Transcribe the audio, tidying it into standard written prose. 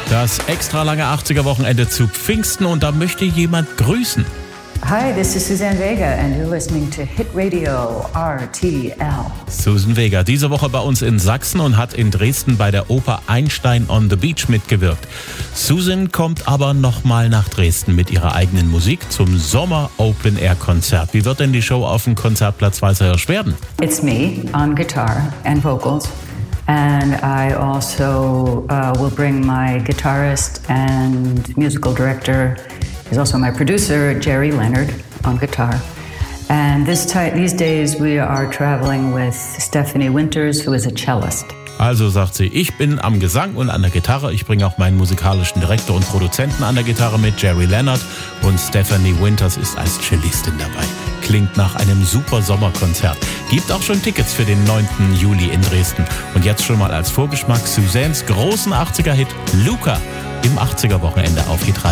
Das extra lange 80er-Wochenende zu Pfingsten und da möchte jemand grüßen. Hi, this is Suzanne Vega and you're listening to Hit Radio RTL. Susan Vega, diese Woche bei uns in Sachsen und hat in Dresden bei der Oper Einstein on the Beach mitgewirkt. Susan kommt aber nochmal nach Dresden mit ihrer eigenen Musik zum Sommer-Open-Air-Konzert. Wie wird denn die Show auf dem Konzertplatz Weißer Hirsch werden? It's me on guitar and vocals. And I also will bring my guitarist and musical director. He's also my producer, Jerry Leonard, on guitar. And these days we are traveling with Stephanie Winters, who is a cellist. Also sagt sie, ich bin am Gesang und an der Gitarre. Ich bringe auch meinen musikalischen Direktor und Produzenten an der Gitarre mit, Jerry Leonard. Und Stephanie Winters ist als Cellistin dabei. Klingt nach einem super Sommerkonzert. Gibt auch schon Tickets für den 9. Juli in Dresden. Und jetzt schon mal als Vorgeschmack Suzannes großen 80er-Hit Luca im 80er-Wochenende auf Hit Radio.